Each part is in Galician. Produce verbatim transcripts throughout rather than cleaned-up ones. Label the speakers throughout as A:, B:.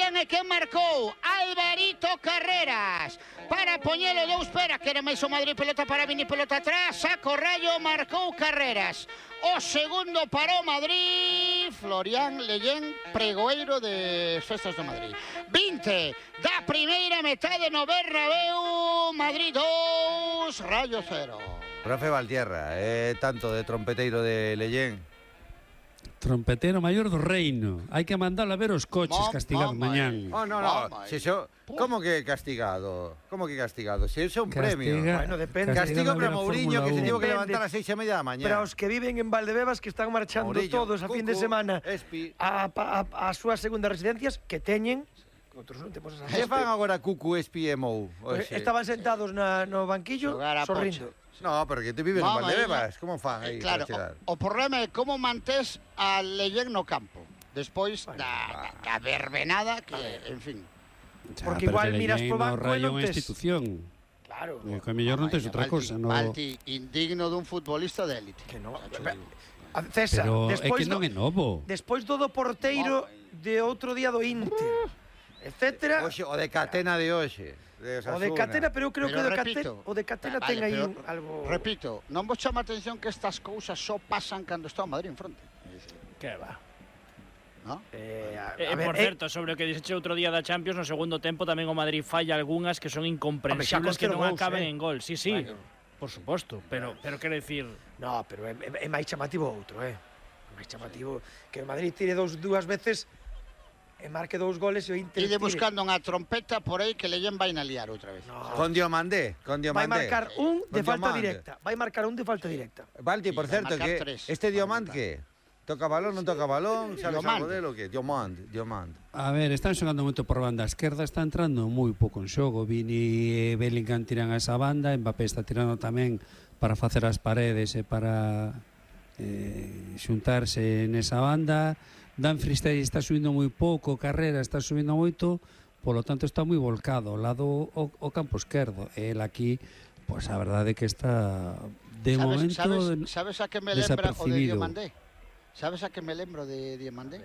A: Ben, e quen marcou? Alvarito Carreras. Para poñelo dous pera, que era máis o Madrid, pelota para Vini, pelota atrás, saco Rayo, marcou Carreras. O segundo para o Madrid, Florian Leyen, pregoeiro de festas do Madrid. vinte da primeira metade no Bernabéu, Madrid dos, Rayo cero.
B: Profe Valtierra, é eh, tanto de trompeteiro de Leyen.
C: Trompetero maior do reino. Hai que mandalo a ver os coches
A: Mom,
C: castigados
A: mom,
C: mañán.
B: Oh, no, no,
A: Mama,
B: si eso, ¿cómo que castigado? ¿Cómo que castigado? Si eso es un premio.
D: Bueno, depende.
B: Castigo para Mourinho, que se tivo que
D: Depende.
B: levantar a seis e media da mañá.
D: Para os que viven en Valdebebas, que están marchando
B: Mourinho,
D: todos a fin de
B: Cucu,
D: semana
B: Espi.
D: a, a, a súas segundas residencias, que teñen, outros non temos esa
B: Que fan agora Cucu, Espi e Mou? Oxe.
D: Estaban sentados na, no banquillo,
A: Xogar a
D: sorrindo.
B: No, pero que tú vives en
A: Mama,
B: Valdebebas, como fan aí?
A: Eh, claro,
B: para chegar?
A: o, o problema é como mantés a Leyen no campo. Despois
D: Bueno,
A: da, da, da verbenada que, en fin.
D: Porque igual miras pro banco e
C: Rayo
D: non
C: unha
D: tes-
C: institución.
D: Claro.
C: E que mellor non tes outra
A: Balti,
C: cosa, no.
A: Balti, indigno dun futbolista de élite.
D: Que no.
A: Xa cho digo.
D: A- César,
C: Pero é
D: despois
C: que non
D: do,
C: é novo.
D: despois do do porteiro de outro día do Inter, etcétera.
B: Oxe, o de Catena de hoxe. De
D: O de
B: Osasuna.
D: Catena, pero eu creo
A: Pero
D: que o de
A: repito,
D: Catena, o de Catena
A: vale,
D: ten aí
A: pero,
D: un- algo.
A: Repito, non vos chama a atención que estas cousas só pasan cando está o Madrid en fronte.
E: Que va.
A: ¿No?
D: Eh, a,
E: Eh,
D: a ver,
E: por
D: eh,
E: certo, sobre o que dixeche outro día da Champions, no segundo tempo tamén o Madrid falla algunhas que son incomprensibles, que non
D: gols,
E: acaben
D: eh.
E: en gol. Sí, sí,
D: Bueno.
E: por suposto, pero pero quero dicir,
D: No, pero é, é, é máis chamativo outro, eh. É máis chamativo que o Madrid tire dous, dúas veces e marque dous goles e o Inter
A: Ide
D: tire.
A: buscando unha trompeta por aí que Leyen vai na liar outra vez.
D: No.
B: Con Diomandé, con
D: Vai
B: Diomandé.
D: marcar un de
B: Con
D: falta
B: Diomande.
D: directa. Vai marcar un de falta directa.
B: Balti, por
A: Y va a
B: certo,
A: marcar
B: que
A: tres.
B: este Diomand que toca balón, non toca balón, sabes
A: Diomande.
B: algo delo que? Diomand, Diomand.
C: A ver, están xogando moito por banda esquerda, está entrando moi pouco en xogo. Vini e Bellingham tiran a esa banda, Mbappé está tirando tamén para facer as paredes e para eh, xuntarse nesa banda. Dan Fristei está subindo moi pouco, Carrera está subindo moito, polo tanto está moi volcado ao lado o, o campo esquerdo. El aquí, pois pues, a verdade é que está de
A: sabes,
C: momento
A: sabes, sabes a que me lembra o de
C: desapercibido.
A: Diomandé? Sabes a que me lembro de Diomandé?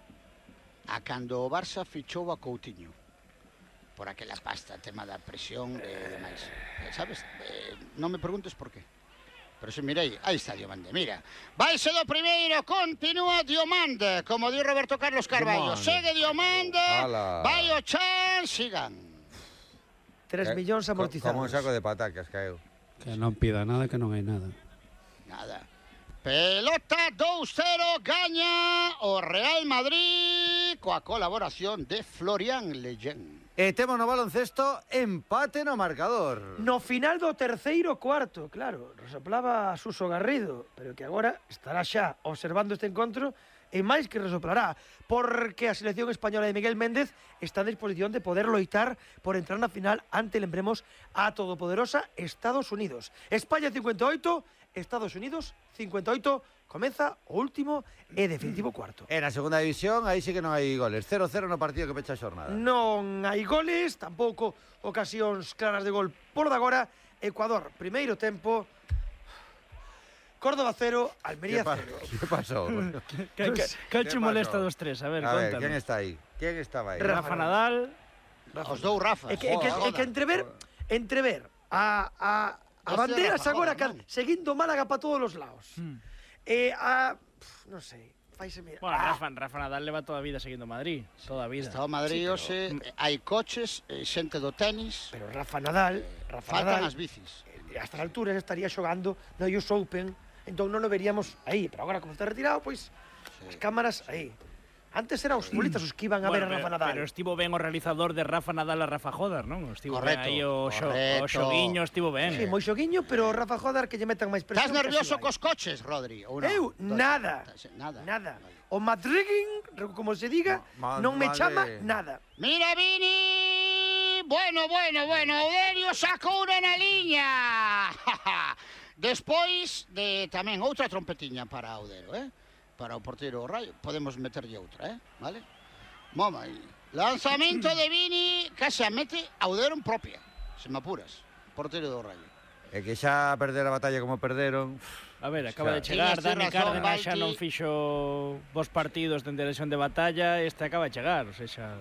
A: A cando o Barça fichou a Coutinho. Por aquela pasta, tema da presión e demais. Eh, Sabes? Eh, non me preguntes por qué. Pero se mirei, aí está Diomande, mira. Vaise do primeiro, continúa Diomande, como di Roberto Carlos Carballo.
B: Diomande.
A: Segue Diomande,
B: Ala.
A: vai o chan, sigan.
D: Tres
B: Eh,
D: millóns
B: co-
D: amortizados.
B: Como un saco de patacas, caeu.
C: Que non pida nada, que non hai nada.
A: Nada. Pelota dous cero, gaña o Real Madrid coa colaboración de Florian Leyen.
B: E temos no baloncesto empate no marcador.
D: No final do terceiro cuarto, claro, resoplaba Suso Garrido, pero que agora estará xa observando este encontro e máis que resoplará, porque a selección española de Miguel Méndez está en disposición de poder loitar por entrar na final ante, lembremos, a todopoderosa Estados Unidos. España cincuenta e oito, Estados Unidos cincuenta e oito, comeza o último e definitivo cuarto.
B: En a segunda división, aí sí que non hai goles. cero cero no partido que pecha a xornada.
D: Non hai goles, tampouco ocasións claras de gol por de agora. Ecuador, primeiro tempo. Córdoba cero, Almería
B: Que pa-
D: cero.
B: que pasou?
E: que, que, que
B: ¿Qué
E: che molesta
B: pasó?
E: dos tres, a ver,
B: A ver,
E: contame.
B: quen está aí? Quen estaba aí?
E: Rafa Nadal,
A: Os dous Rafa.
D: É que, é que, é que entrever, entrever a, a, a
A: Este
D: bandeiras
A: Rafa,
D: agora
A: joder,
D: can,
A: non?
D: seguindo Málaga para todos os lados.
E: Hmm.
D: E a... pf, non sei, faise mira.
E: bueno,
D: ah,
E: Rafa, Rafa Nadal leva toda a vida seguindo Madrid, toda a vida.
A: Está o Madrid hoxe, eh, hai coches, eh, xente do tenis,
D: Pero Rafa Nadal, Rafa
A: faltan
D: Nadal,
A: as bicis.
D: eh, a estas alturas estaría xogando no U S Open, entón non o veríamos aí, pero agora como está retirado, pois as cámaras aí. Antes eran os futbolistas os que iban a ver a
E: Bueno,
D: Rafa
E: pero,
D: Nadal.
E: pero estivo ben o realizador de Rafa Nadal a Rafa Jodar, non? Estivo ben
A: Correcto,
E: aí o, xo, o
A: correcto.
E: xoguiño, estivo ben.
D: Sí, moi xoguiño, pero Rafa Jodar que lle metan máis presión.
A: Estás nervioso
D: casi vai.
A: cos coches, Rodri? Ou non?
D: Eu, nada.
A: Nada.
D: Nada.
A: Vale.
D: O Madrigging, como se diga,
B: Ma-
D: non me
B: vale.
D: chama nada.
A: Mira, Vini! Bueno, bueno, bueno, Audelio sacou unha na liña. Despois de tamén outra trompetiña para Audero, eh? Para o porteiro Rayo, podemos meterlle outra, eh? Vale? Moma aí. Lanzamento de Vini, case a mete Audero en propia, se me apuras, porteiro do Rayo.
B: É que xa perder a batalla como perderon.
E: A ver, acaba de
A: Xa.
E: chegar,
A: Tiñas
E: Dani
A: razón,
E: Cárdenas xa
A: Balti.
E: non fixo vos partidos dende a lesión de batalla, este acaba de chegar, o sea, xa...